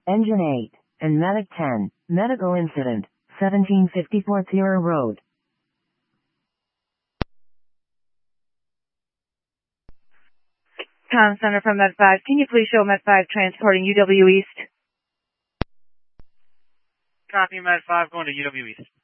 Engine 8, and Medic 10, medical incident, 1754 Thera Road. Comm Center from Med 5. Can you please show Med 5 transporting UW East? Copy, Med 5, going to UW East.